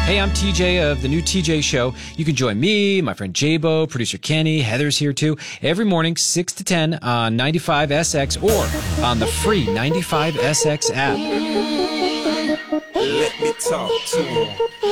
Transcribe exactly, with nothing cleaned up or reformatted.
Hey, I'm T J of the new T J Show. You can join me, my friend Jabo, producer Kenny, Heather's here too, every morning, six to ten on ninety-five S X or on the free ninety-five S X app. Let me talk to him.